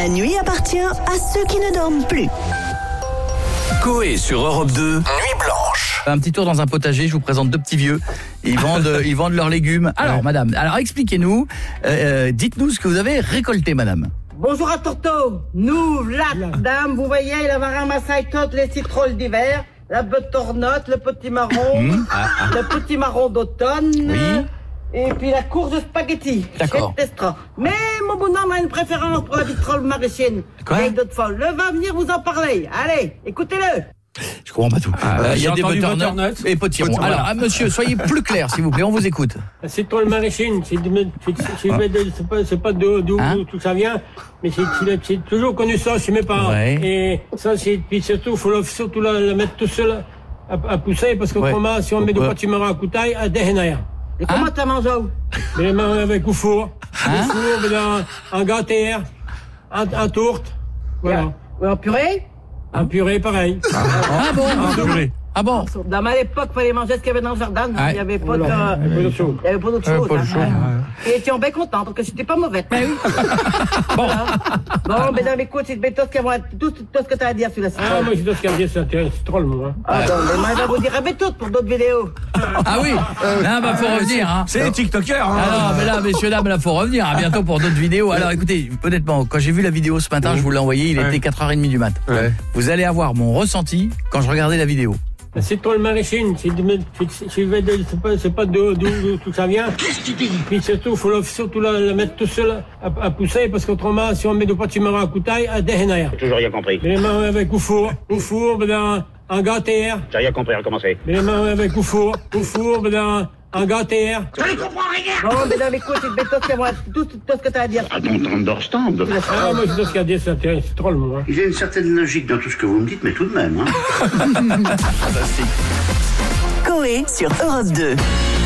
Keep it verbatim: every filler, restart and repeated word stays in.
nuit appartient à ceux qui ne dorment plus. Coé sur Europe deux, Nuit Blanche. Un petit tour dans un potager, je vous présente deux petits vieux. Ils vendent, ils vendent leurs légumes. Alors, ouais. madame, alors expliquez-nous, euh, dites-nous ce que vous avez récolté, madame. Bonjour à Torto. Nous, là, dame, vous voyez, il avait ramassé toutes les citrouilles d'hiver, la butternut, le petit marron, mmh. ah, ah. le petit marron d'automne. Oui. Et puis la courge de spaghetti. D'accord. Mais mon bonhomme a une préférence pour la vitrole maraîchienne. Quoi? Avec d'autres folles. Le va venir vous en parler. Allez, écoutez-le. Je comprends pas tout. Il ah, euh, y a des butternut et potirons. Potirons. Alors, ah, monsieur, soyez plus clair, s'il vous plaît, on vous écoute. La citrouille maraîchienne, c'est, c'est, c'est pas, c'est pas d'où, d'où hein? tout ça vient, mais c'est, c'est, c'est toujours connu ça chez mes parents. Ouais. Et ça, c'est, puis surtout, faut la, surtout la, la mettre tout seul à, à pousser, parce qu'autrement, ouais. si on met du potimarron à couteille, à déhénaire. Et comment hein? t'as mangé? Les mains avec au four. Hein? Au four, dans, en gâterie, en, en tourte. Voilà. Et en purée? En purée, pareil. Ah, ah bon? En purée. Ah bon? Dans ma époque, il fallait manger ce qu'il y avait dans le jardin. Ah, il n'y avait pas de, euh, il y avait pas d'autre chose. Pas de chose. Et étions bien contents parce que c'était pas mauvais. Mais oui. Bon. Bon, mesdames, écoute, c'est tout ce que tout, tout ce que t'as à dire sur la citrouille. Ah, moi, j'ai tout ce qu'il y a à dire sur la citrouille, moi. Ah, bon, mais moi, je vais vous dire, mais tout pour d'autres vidéos. Ah oui? Là, bah, faut revenir, hein. C'est les TikTokers, hein. Ah non, mais là, messieurs, dames, là, faut revenir. À bientôt pour d'autres vidéos. Alors, écoutez, honnêtement, quand j'ai vu la vidéo ce matin, je vous l'ai envoyée, il ouais. était quatre heures trente du mat. Ouais. Vous allez avoir mon ressenti quand je regardais la vidéo. La citrouille maraîchienne, c'est, c'est, c'est pas, c'est pas d'où, d'où tout ça vient. Puis surtout, faut la, surtout la, la mettre tout seul à, à pousser, parce qu'autrement, si on met du potimarron à couteille, à déhénaire. J'ai toujours rien compris. Les mains avec au four, au four, dans, en gâterie. J'ai rien compris, recommencer. Les mains avec au four, au four, dans, en gâterie. Je ne comprends rien. Bon, mesdames, écoute, c'est tout ce que tout, tout ce que t'as à dire. À ton understand. Ah, moi, j'ai tout ce qu'il y a à dire sur la citrouille, moi. Il y a une certaine logique dans tout ce que vous me dites, mais tout de même, hein. Coé sur Europe deux.